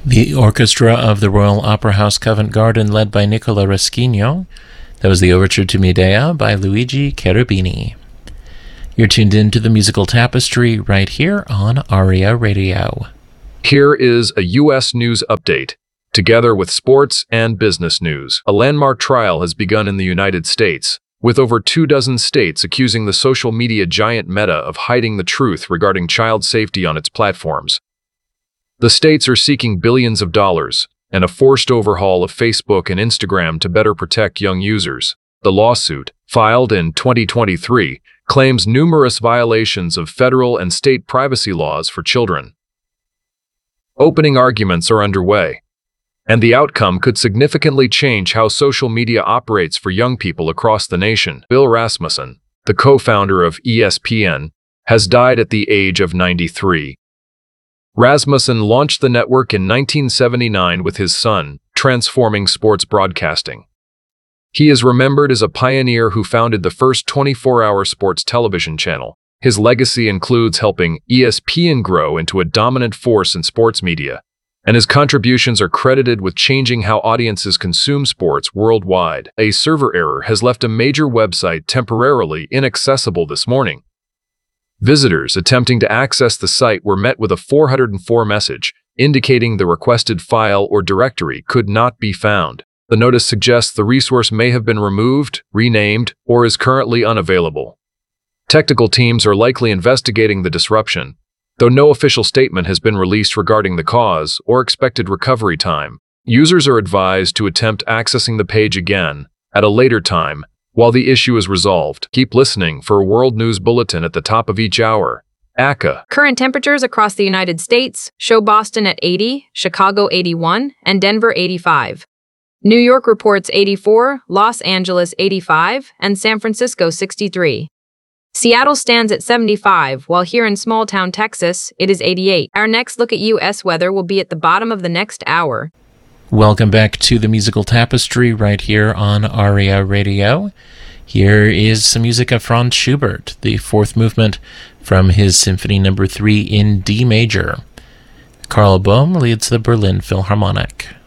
The orchestra of the Royal Opera House Covent Garden, led by Nicola Reschino. That was the overture to Medea by Luigi Cherubini. You're tuned in to the Musical Tapestry right here on ARIA Radio. Here is a U.S. news update, together with sports and business news. A landmark trial has begun in the United States, with over 24 states accusing the social media giant Meta of hiding the truth regarding child safety on its platforms. The states are seeking billions of dollars and a forced overhaul of Facebook and Instagram to better protect young users. The lawsuit, filed in 2023, claims numerous violations of federal and state privacy laws for children. Opening arguments are underway, and the outcome could significantly change how social media operates for young people across the nation. Bill Rasmussen, the co-founder of ESPN, has died at the age of 93. Rasmussen launched the network in 1979 with his son, transforming sports broadcasting. He is remembered as a pioneer who founded the first 24-hour sports television channel. His legacy includes helping ESPN grow into a dominant force in sports media, and his contributions are credited with changing how audiences consume sports worldwide. A server error has left a major website temporarily inaccessible this morning. Visitors attempting to access the site were met with a 404 message, indicating the requested file or directory could not be found. The notice suggests the resource may have been removed, renamed, or is currently unavailable. Technical teams are likely investigating the disruption, though no official statement has been released regarding the cause or expected recovery time. Users are advised to attempt accessing the page again at a later time while the issue is resolved. Keep listening for a World News Bulletin at the top of each hour. ACA. Current temperatures across the United States show Boston at 80, Chicago 81, and Denver 85. New York reports 84, Los Angeles 85, and San Francisco 63. Seattle stands at 75, while here in small town Texas, it is 88. Our next look at U.S. weather will be at the bottom of the next hour. Welcome back to the Musical Tapestry right here on ARIA Radio. Here is some music of Franz Schubert, the fourth movement from his Symphony No. 3 in D major. Karl Boehm leads the Berlin Philharmonic.